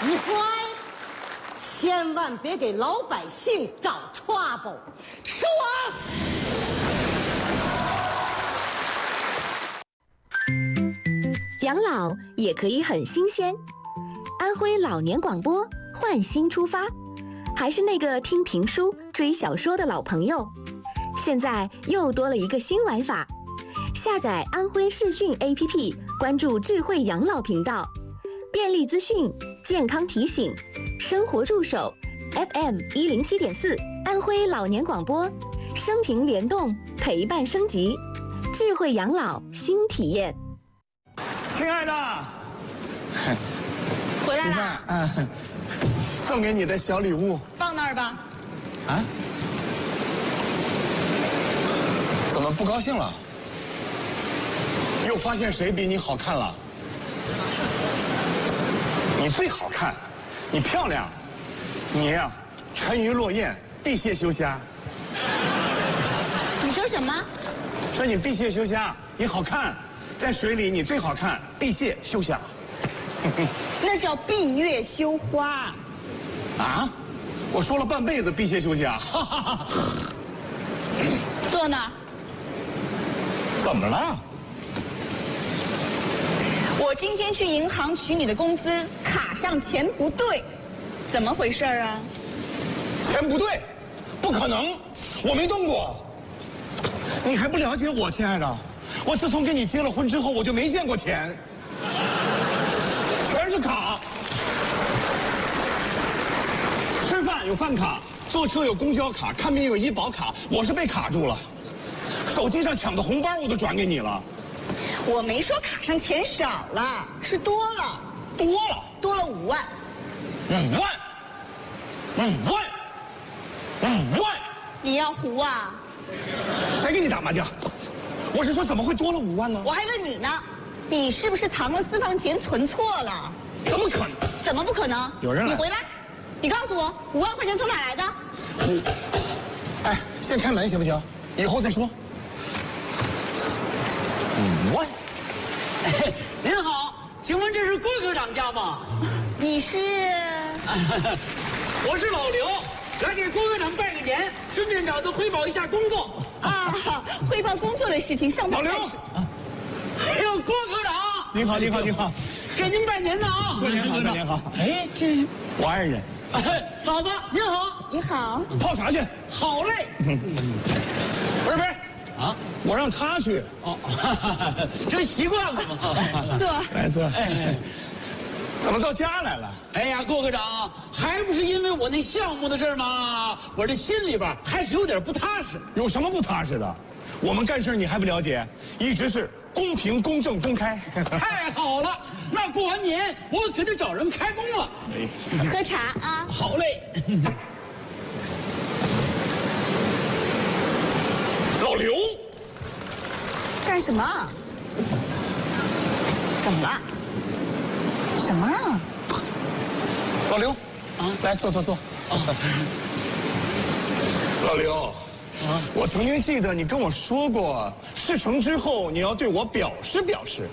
你乖，千万别给老百姓找 trouble， 说。 养老也可以很新鲜。安徽老年广播换新出发，还是那个听评书、追小说的老朋友，现在又多了一个新玩法。下载安徽视讯 APP， 关注智慧养老频道，便利资讯、健康提醒、生活助手 FM 107.4，安徽老年广播，生平联动，陪伴升级，智慧养老新体验。 亲爱的， 回来啦！ 送给你的小礼物， 放那儿吧。 啊？怎么不高兴了？又发现谁比你好看了？你最好看，你漂亮，你呀，沉鱼落雁，闭蟹休虾。 你说什么？ 说你闭蟹休虾，你好看，在水里你最好看，闭蟹休虾。 那叫闭月羞花。 啊？我说了半辈子闭蟹休虾。 坐那儿。 怎么了？ 我今天去银行取你的工资，卡上钱不对，怎么回事啊？ 钱不对，不可能，我没动过。你还不了解我，亲爱的，我自从跟你结了婚之后，我就没见过钱，全是卡。吃饭有饭卡，坐车有公交卡，看病有医保卡，我是被卡住了。手机上抢的红包我都转给你了。 我没说卡上钱少了，是多了。 多了 5万。 5万！ 你要胡啊？ 谁跟你打麻将？我是说怎么会多了5万呢？ 我还问你呢，你是不是藏了私房钱存错了？ 怎么可能？ 怎么不可能？ 有人来。 你回来，你告诉我5万块钱从哪来的？ 哎，先开门行不行？以后再说。5万。 您好，请问这是郭科长家吗？ 你是？ 我是老刘，来给郭科长拜个年，顺便找他汇报一下工作。 啊，汇报工作的事情，上班。 老刘。 哎呦，郭科长。 您好， 给您拜年呢啊！ 过年好。哎，这我爱人。 嫂子您好。 你好。 泡茶去。 好嘞。 不是。 啊， 我让他去。 哦，这习惯了嘛。 坐。 来坐。 哎， 怎么到家来了？ 哎呀，郭科长，还不是因为我那项目的事吗？我这心里边还是有点不踏实。 有什么不踏实的？我们干事你还不了解，一直是公平、公正、公开。 太好了，那过完年我可得找人开工了。 喝茶啊。 好嘞。 老刘， 干什么？怎么了？什么？ 老刘，来坐。老刘，我曾经记得你跟我说过，事成之后你要对我表示表示。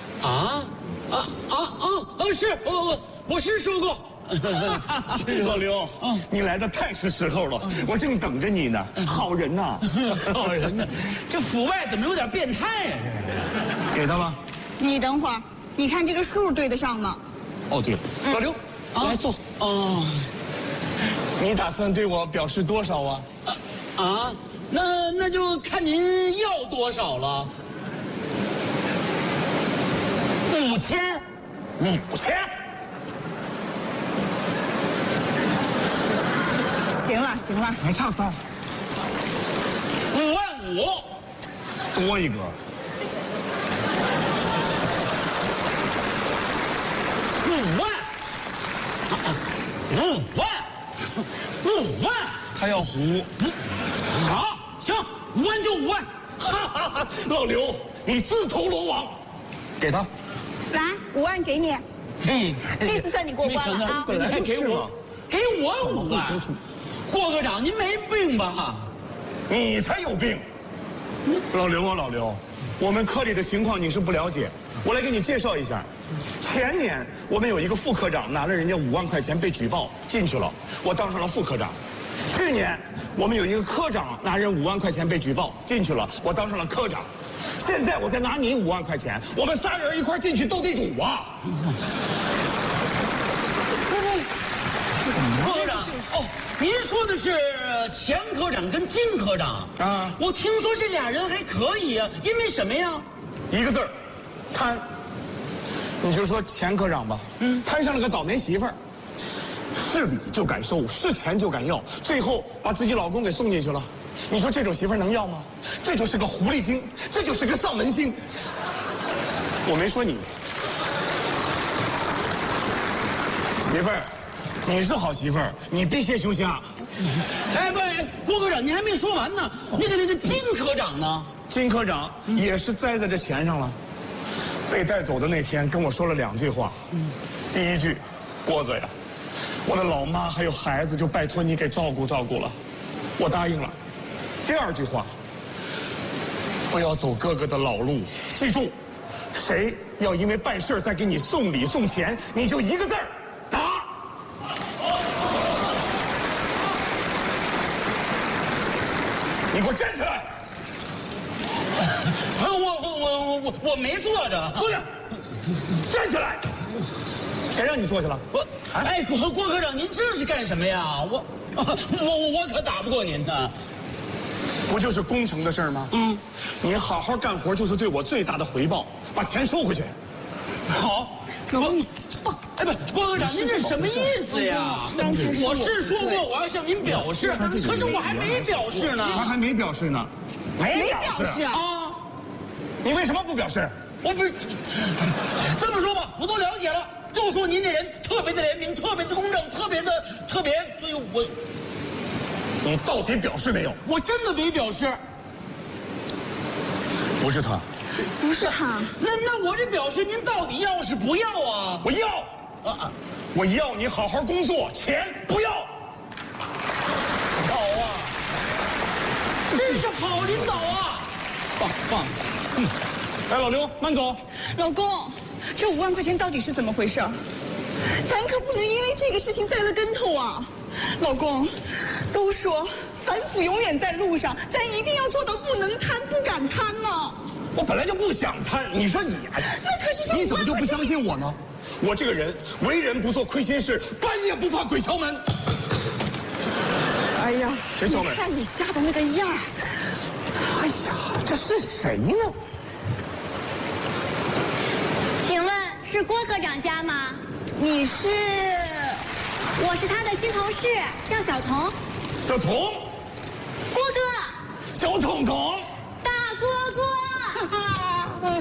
是，我是说过。 老刘，你来的太是时候了，我正等着你呢。好人呐， 好人呢，这府外怎么有点变态呀？这给他吧。 你等会儿，你看这个数对得上吗？ 哦，对了，老刘，来坐。 哦， 你打算对我表示多少啊？ 那就看您要多少了。5000。 5000。 行了， 还差3。 55000。 多一个。 5万。5万。 他要胡。 好，行，5万就5万。 老刘，你自投罗网。给他。 来，5万给你。这次算你过关了啊！ 本来就是嘛。 给我5万。郭科长，您没病吧？ 你才有病。老刘，我们科里的情况你是不了解，我来给你介绍一下。 前年我们有一个副科长拿了人家5万块钱被举报进去了，我当上了副科长。去年我们有一个科长拿人5万块钱被举报进去了，我当上了科长。现在我再拿你5万块钱，我们仨人一块进去斗地主啊！ 副科长，哦，您说的是前科长跟金科长啊？ 我听说这俩人还可以啊，因为什么呀？ 一个字儿，贪。你就说前科长吧，摊上了个倒霉媳妇儿，是礼就敢收，是钱就敢要，最后把自己老公给送进去了。你说这种媳妇儿能要吗？这就是个狐狸精，这就是个丧门星。我没说你，媳妇儿，你是好媳妇儿，你避邪修行。 哎，不，郭科长，您还没说完呢。那个金科长呢？ 金科长也是栽在这钱上了。被带走的那天跟我说了2句话，第一句，郭子呀，我的老妈还有孩子就拜托你给照顾照顾了，我答应了。第2句话，不要走哥哥的老路，记住，谁要因为办事再给你送礼送钱，你就一个字儿，打。你给我站起来！ 我没坐着， 坐下，站起来！谁让你坐下了？ 哎，郭科长，您这是干什么呀？我可打不过您的。 不就是工程的事儿吗？你好好干活就是对我最大的回报，把钱收回去。 好，哎，不，郭科长，您这什么意思呀？我是说过我要向您表示，可是我还没表示呢。 他还没表示呢， 没表示啊？ 你为什么不表示？ 我不是这么说吧，我都了解了。就说您这人特别的廉明，特别的公正，特别，所以我。 你到底表示没有？ 我真的没表示。 不是他。 不是他。 那我这表示您到底要是不要啊？ 我要。我要你好好工作，钱不要。 好啊，这是好领导啊！棒。 哎，老刘，慢走。 老公，这5万块钱到底是怎么回事？咱可不能因为这个事情栽了跟头啊！老公，都说反腐永远在路上，咱一定要做到不能贪、不敢贪呢。 我本来就不想贪，你说你哎呀， 那可是你怎么就不相信我呢？我这个人为人不做亏心事，半夜不怕鬼敲门。 哎呀， 谁敲门？ 你看你吓的那个样儿。 哎呀，这是谁呢？ 请问是郭科长家吗？ 你是？ 我是他的新同事，叫小童。 小童。 郭哥。 小彤彤。 大蝈蝈。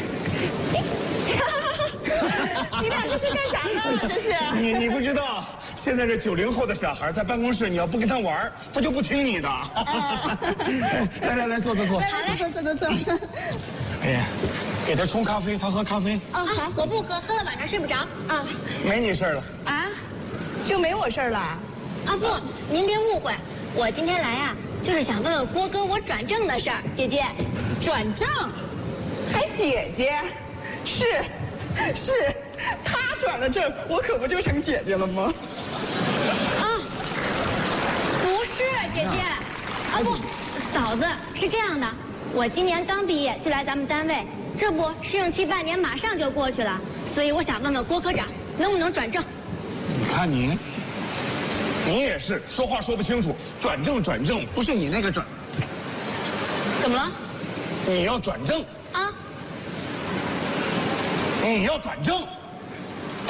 你俩这是干啥呢？这是？ 你不知道，现在这90后的小孩在办公室，你要不跟他玩，他就不听你的。来，坐。 好嘞，坐。 哎呀，给他冲咖啡，他喝咖啡。 好，我不喝，喝了晚上睡不着。 啊， 没你事了。 啊，就没我事儿了？ 啊不，您别误会，我今天来啊，就是想问问郭哥我转正的事儿。姐姐， 转正？还姐姐？是，他转了正，我可不就成姐姐了吗？ 啊，不是姐姐，啊不，嫂子是这样的，我今年刚毕业就来咱们单位，这不试用期半年马上就过去了，所以我想问问郭科长能不能转正。 你看你也是说话说不清楚，转正不是你那个转。 怎么了？ 你要转正啊？ 你要转正？ 对。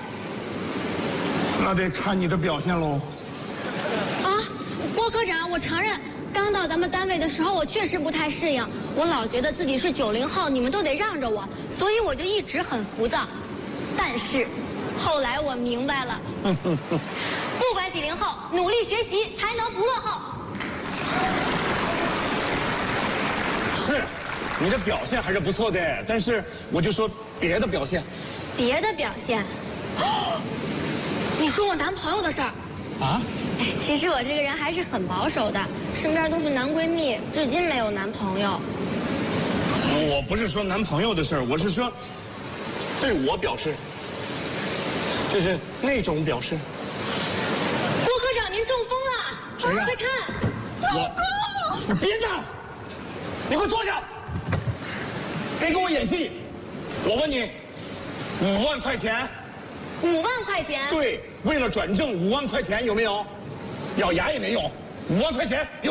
那得看你的表现喽。 啊，郭科长，我承认，刚到咱们单位的时候，我确实不太适应，我老觉得自己是90后，你们都得让着我，所以我就一直很浮躁。但是后来我明白了，不管几0后，努力学习才能不落后。 是，你的表现还是不错的，但是我就说别的表现。 别的表现？你说我男朋友的事儿？ 啊？ 其实我这个人还是很保守的，身边都是男闺蜜，至今没有男朋友。 我不是说男朋友的事儿，我是说对我表示，就是那种表示。 郭科长，您中风了！ 谁呀？ 快看， 老公！你别闹！你给我坐下！别给我演戏！我问你，5万块钱 ？5万块钱？ 对，为了转正5万块钱有没有？咬牙也没有，5万块钱有。